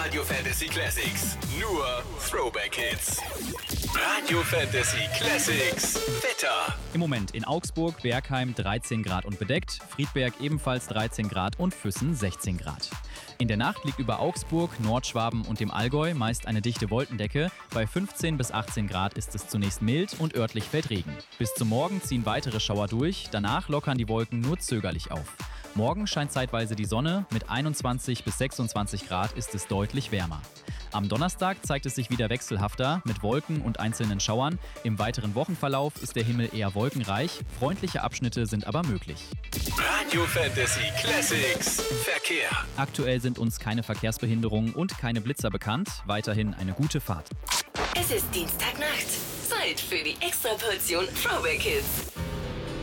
Radio Fantasy Classics. Nur Throwback Hits. Radio Fantasy Classics. Wetter. Im Moment in Augsburg, Bergheim 13 Grad und bedeckt, Friedberg ebenfalls 13 Grad und Füssen 16 Grad. In der Nacht liegt über Augsburg, Nordschwaben und dem Allgäu meist eine dichte Wolkendecke. Bei 15 bis 18 Grad ist es zunächst mild und örtlich fällt Regen. Bis zum Morgen ziehen weitere Schauer durch, danach lockern die Wolken nur zögerlich auf. Morgen scheint zeitweise die Sonne, mit 21 bis 26 Grad ist es deutlich wärmer. Am Donnerstag zeigt es sich wieder wechselhafter mit Wolken und einzelnen Schauern. Im weiteren Wochenverlauf ist der Himmel eher wolkenreich, freundliche Abschnitte sind aber möglich. Radio Fantasy Classics. Verkehr. Aktuell sind uns keine Verkehrsbehinderungen und keine Blitzer bekannt. Weiterhin eine gute Fahrt. Es ist Dienstagnacht. Zeit für die Extraportion Throwback Hits.